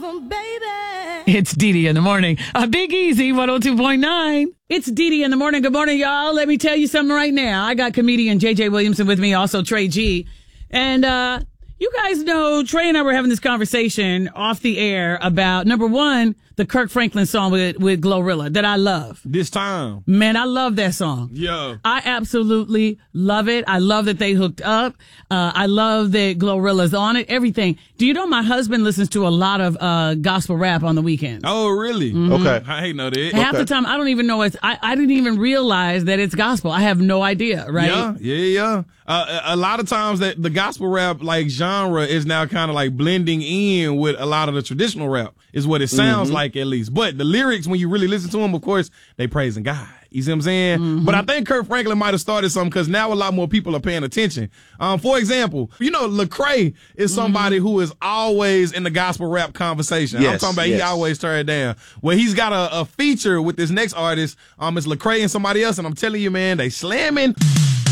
It's Dee in the morning. Big Easy 102.9. It's Dee in the morning. Good morning, y'all. Let me tell you something right now. I got comedian JJ Williamson with me, also Trey G. And you guys know Trey and I were having this conversation off the air about, number one, the Kirk Franklin song with Glorilla that I love. This Time. Man, I love that song. Yeah. I absolutely love it. I love that they hooked up. I love that Glorilla's on it. Everything. Do you know my husband listens to a lot of gospel rap on the weekends? Oh, really? Mm-hmm. Okay. I ain't know that. Half the time, I don't even know I didn't even realize that it's gospel. I have no idea, right? Yeah. A lot of times that the gospel rap like genre is now kind of like blending in with a lot of the traditional rap is what it sounds like, at least. But the lyrics, when you really listen to them, of course, they praising God. You see what I'm saying? Mm-hmm. But I think Kirk Franklin might have started something because now a lot more people are paying attention. For example, you know, Lecrae is somebody who is always in the gospel rap conversation. Yes, I'm talking about he always turn it down. Well, he's got a feature with this next artist. It's Lecrae and somebody else, and I'm telling you, man, they slamming.